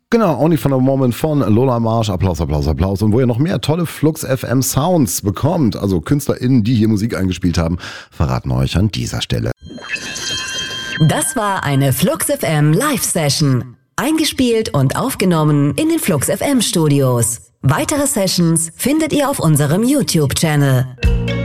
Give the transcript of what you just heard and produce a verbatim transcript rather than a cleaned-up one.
Genau, Only for a Moment von Lola Marsch. Applaus, Applaus, Applaus. Und wo ihr noch mehr tolle Flux F M Sounds bekommt, also KünstlerInnen, die hier Musik eingespielt haben, verraten wir euch an dieser Stelle. Das war eine Flux F M Live-Session. Eingespielt und aufgenommen in den Flux F M Studios. Weitere Sessions findet ihr auf unserem YouTube-Channel.